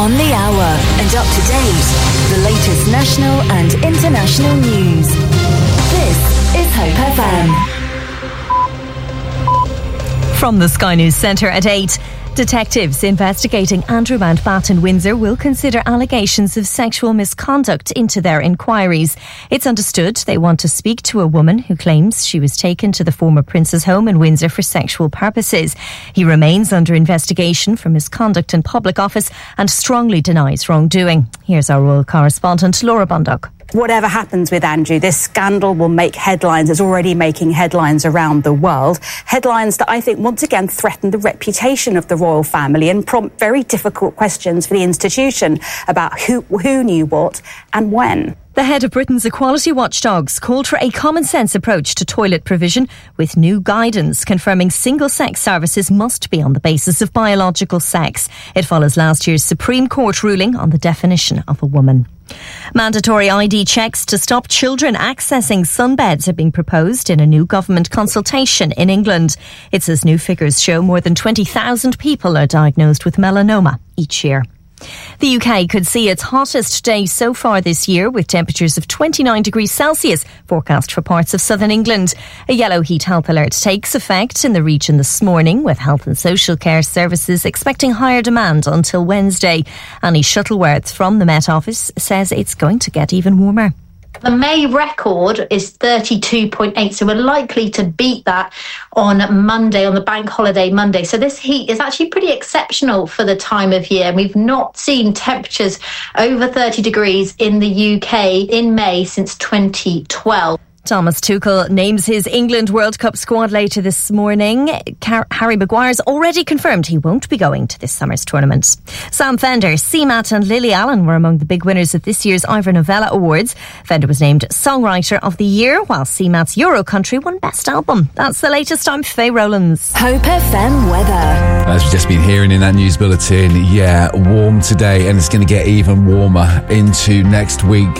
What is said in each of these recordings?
On the hour and up to date. The latest national and international news. This is Hope FM. From the Sky News Centre at 8. Detectives investigating Andrew Mountbatten in Windsor will consider allegations of sexual misconduct into their inquiries. It's understood they want to speak to a woman who claims she was taken to the former Prince's home in Windsor for sexual purposes. He remains under investigation for misconduct in public office and strongly denies wrongdoing. Here's our royal correspondent, Laura Bundock. Whatever happens with Andrew, this scandal will make headlines. It's already making headlines around the world. Headlines that I think once again threaten the reputation of the royal family and prompt very difficult questions for the institution about who knew what and when. The head of Britain's equality watchdogs called for a common-sense approach to toilet provision, with new guidance confirming single-sex services must be on the basis of biological sex. It follows last year's Supreme Court ruling on the definition of a woman. Mandatory ID checks to stop children accessing sunbeds are being proposed in a new government consultation in England. It says new figures show more than 20,000 people are diagnosed with melanoma each year. The UK could see its hottest day so far this year, with temperatures of 29 degrees Celsius forecast for parts of southern England. A yellow heat health alert takes effect in the region this morning, with health and social care services expecting higher demand until Wednesday. Annie Shuttleworth from the Met Office says it's going to get even warmer. The May record is 32.8, so we're likely to beat that on Monday, on the bank holiday Monday. So this heat is actually pretty exceptional for the time of year. We've not seen temperatures over 30 degrees in the UK in May since 2012. Thomas Tuchel names his England World Cup squad later this morning. Harry Maguire's already confirmed he won't be going to this summer's tournament. Sam Fender, CMAT and Lily Allen were among the big winners at this year's Ivor Novello Awards. Fender was named Songwriter of the Year, while CMAT's Euro Country won Best Album. That's the latest. I'm Faye Rowlands. Hope FM weather. As we've just been hearing in that news bulletin, warm today, and it's going to get even warmer into next week.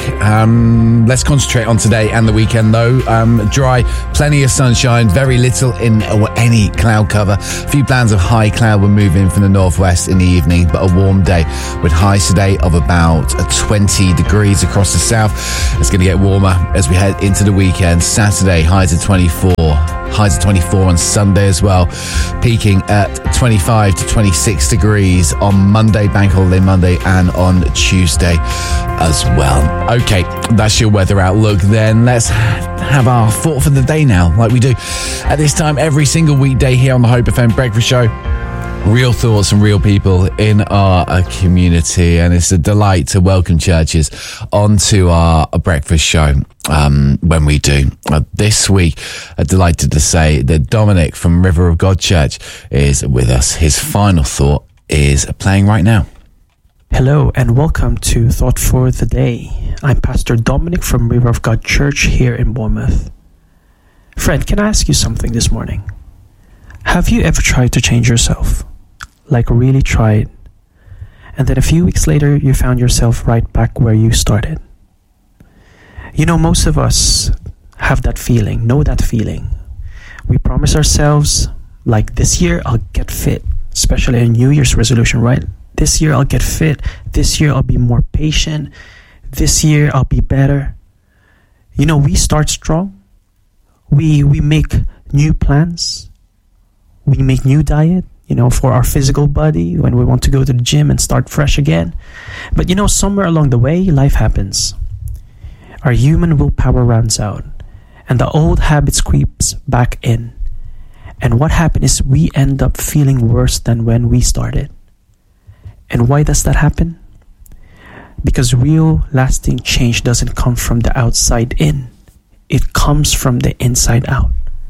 Let's concentrate on today and the weekend though. Dry, plenty of sunshine, very little in any cloud cover. A few bands of high cloud will move in from the northwest in the evening, but a warm day with highs today of about 20 degrees across the south. It's going to get warmer as we head into the weekend. Saturday, highs at 24. Highs at 24 on Sunday as well, peaking at 25 to 26 degrees on Monday, Bank Holiday Monday, and on Tuesday as well. Okay, that's your weather outlook then. Let's have our thought for the day now, like we do at this time every single weekday here on the Hope FM Breakfast Show. Real thoughts from real people in our community, and it's a delight to welcome churches onto our breakfast show when we do. This week, delighted to say that Dominic from River of God Church is with us. His final thought is playing right now. Hello and welcome to Thought for the Day. I'm Pastor Dominic from River of God Church here in Bournemouth. Friend, can I ask you something this morning? Have you ever tried to change yourself? Like really tried, and then a few weeks later you found yourself right back where you started? You know, most of us have that feeling, know that feeling. We promise ourselves, like, this year I'll get fit, especially a New Year's resolution, right? This year I'll get fit, this year I'll be more patient, this year I'll be better. You know, we start strong, we make new plans, we make new diet, for our physical body when we want to go to the gym and start fresh again. But somewhere along the way, life happens. Our human willpower runs out, and the old habits creeps back in. And what happens is we end up feeling worse than when we started. And why does that happen? Because real lasting change doesn't come from the outside in. It comes from the inside out.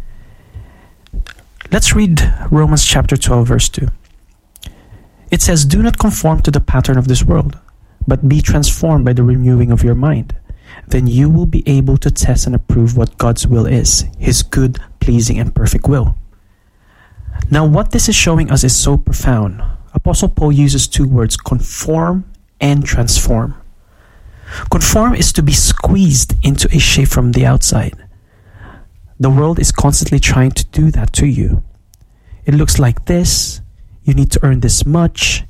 Let's read Romans chapter 12, verse 2. It says, "Do not conform to the pattern of this world, but be transformed by the renewing of your mind. Then you will be able to test and approve what God's will is, His good, pleasing, and perfect will." Now, what this is showing us is so profound. Apostle Paul uses two words, conform and transform. Conform is to be squeezed into a shape from the outside. The world is constantly trying to do that to you. It looks like this. You need to earn this much.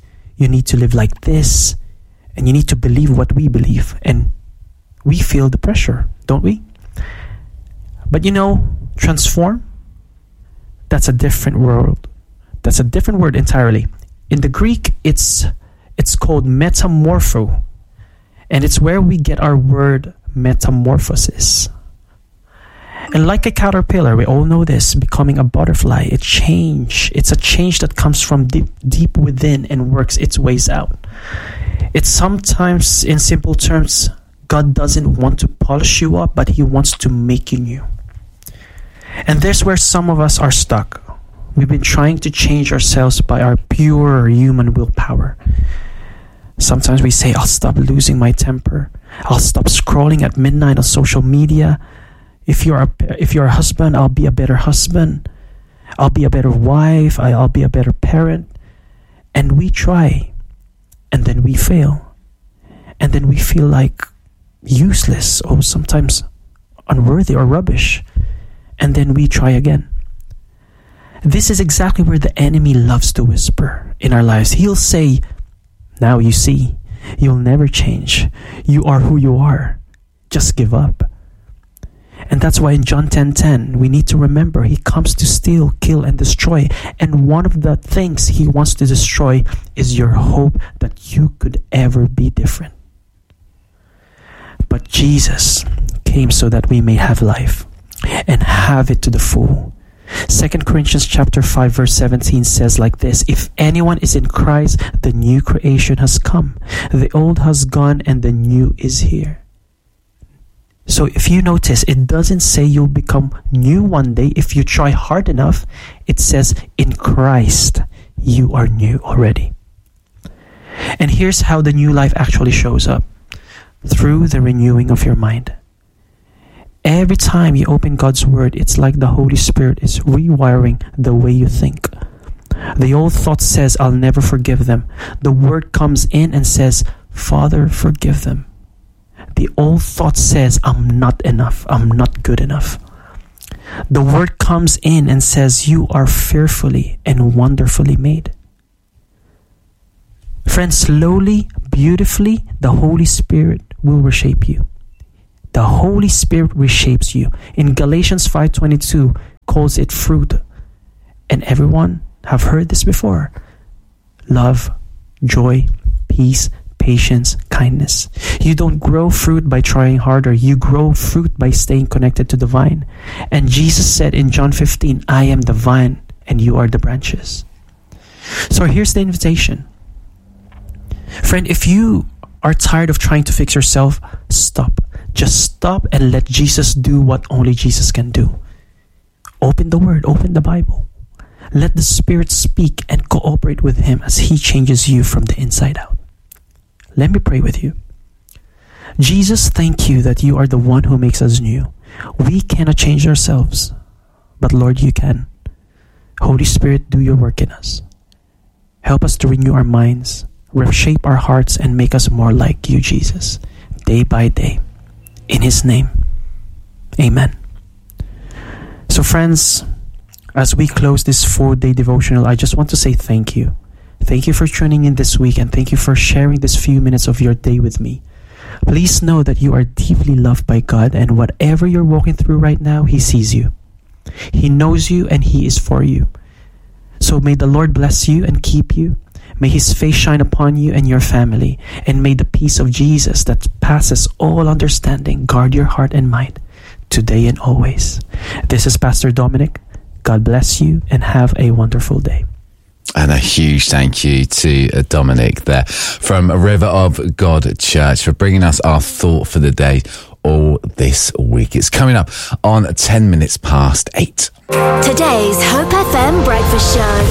you need to live like this, and you need to believe what we believe. And we feel the pressure, don't we? But transform, that's a different world. That's a different word entirely. In the Greek, it's called metamorpho. And it's where we get our word metamorphosis. And like a caterpillar, we all know this, becoming a butterfly, it's change. It's a change that comes from deep within and works its ways out. It's sometimes, in simple terms, God doesn't want to polish you up, but He wants to make you new. And there's where some of us are stuck. We've been trying to change ourselves by our pure human willpower. Sometimes we say, I'll stop losing my temper. I'll stop scrolling at midnight on social media. If you're a husband, I'll be a better husband. I'll be a better wife. I'll be a better parent. And we try. And then we fail. And then we feel like useless or sometimes unworthy or rubbish. And then we try again. This is exactly where the enemy loves to whisper in our lives. He'll say, now you see, you'll never change. You are who you are. Just give up. And that's why in John 10:10, we need to remember He comes to steal, kill, and destroy. And one of the things He wants to destroy is your hope that you could ever be different. But Jesus came so that we may have life and have it to the full. 2 Corinthians chapter 5 verse 17 says like this, if anyone is in Christ, the new creation has come. The old has gone and the new is here. So if you notice, it doesn't say you'll become new one day if you try hard enough. It says in Christ, you are new already. And here's how the new life actually shows up. Through the renewing of your mind. Every time you open God's Word, it's like the Holy Spirit is rewiring the way you think. The old thought says, I'll never forgive them. The Word comes in and says, Father, forgive them. The old thought says, I'm not enough. I'm not good enough. The Word comes in and says, you are fearfully and wonderfully made. Friends, slowly, beautifully, the Holy Spirit will reshape you. The Holy Spirit reshapes you. In Galatians 5:22 calls it fruit. And everyone have heard this before. Love, joy, peace, patience, kindness. You don't grow fruit by trying harder. You grow fruit by staying connected to the vine. And Jesus said in John 15, I am the vine and you are the branches. So here's the invitation. Friend, if you are tired of trying to fix yourself, stop. Just stop and let Jesus do what only Jesus can do. Open the Word, open the Bible. Let the Spirit speak and cooperate with Him as He changes you from the inside out. Let me pray with you. Jesus, thank you that you are the one who makes us new. We cannot change ourselves, but Lord, you can. Holy Spirit, do your work in us. Help us to renew our minds, reshape our hearts, and make us more like you, Jesus, day by day. In His name, amen. So friends, as we close this 4-day devotional, I just want to say thank you. Thank you for tuning in this week, and thank you for sharing this few minutes of your day with me. Please know that you are deeply loved by God, and whatever you're walking through right now, He sees you. He knows you and He is for you. So may the Lord bless you and keep you. May His face shine upon you and your family, and may the peace of Jesus that passes all understanding guard your heart and mind today and always. This is Pastor Dominic. God bless you and have a wonderful day. And a huge thank you to Dominic there from River of God Church for bringing us our thought for the day all this week. It's coming up on 10 minutes past 8. Today's Hope FM breakfast show.